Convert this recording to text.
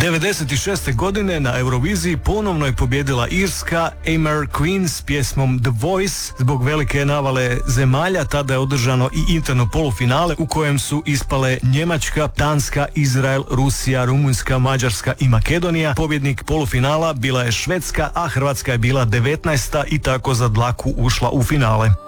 1996. godine na Euroviziji ponovno je pobijedila Irska Amer Queen s pjesmom The Voice. Zbog velike navale zemalja tada je održano i interno polufinale u kojem su ispale Njemačka, Danska, Izrael, Rusija, Rumunjska, Mađarska i Makedonija. Pobjednik polufinala bila je Švedska, a Hrvatska je bila 19. i tako za dlaku ušla u finale.